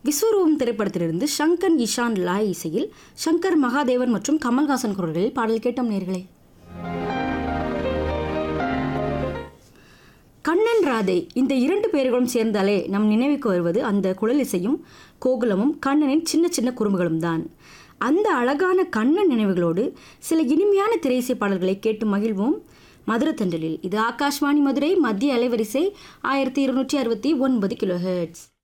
விஸ்வரூபம் திரைப்படத்திலிருந்து சங்கர் இஷான் லாய் இசையில் சங்கர் மகாதேவன் மற்றும் கமல்ஹாசன் குரல்களில் பாடல் கேட்டோம் நேர்களே. கண்ணன் ராதை இந்த இரண்டு பேர்களும் சேர்ந்தாலே நம் நினைவுக்கு வருவது அந்த குழல் இசையும் கோகுலமும் கண்ணனின் சின்ன சின்ன குறும்புகளும் தான். அந்த அழகான கண்ணன் நினைவுகளோடு சில இனிமையான திரையிசை பாடல்களை கேட்டு மகிழ்வோம் மதுரத்தண்டலில். இது ஆகாஷ்வாணி மதுரை மத்திய அலைவரிசை 1269 kHz.